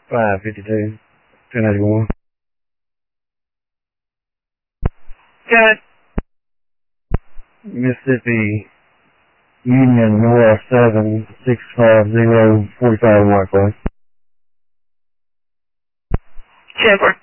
552, 1081. Good. Mississippi Union North 7650 45 White Clay. Chipper.